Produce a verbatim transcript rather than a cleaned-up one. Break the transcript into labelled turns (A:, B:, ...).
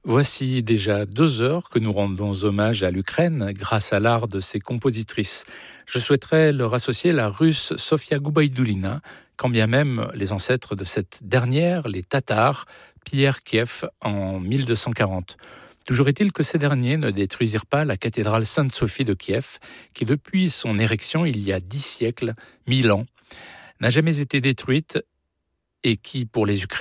A: Voici déjà deux heures que nous rendons hommage à l'Ukraine grâce à l'art de ses compositrices. Je souhaiterais leur associer la russe Sofia Goubaïdoulina, quand bien même les ancêtres de cette dernière, les Tatars, pillèrent Kiev en mille deux cent quarante. Toujours est-il que ces derniers ne détruisirent pas la cathédrale Sainte-Sophie de Kiev, qui depuis son érection il y a dix siècles, mille ans, n'a jamais été détruite et qui, pour les Ukrainiens,